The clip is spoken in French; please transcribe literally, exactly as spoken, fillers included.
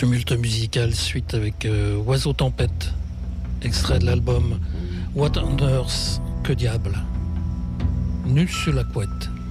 Tumulte musical, suite avec euh, Oiseau Tempête, extrait de l'album What on Earth, que diable, Nu sur la couette.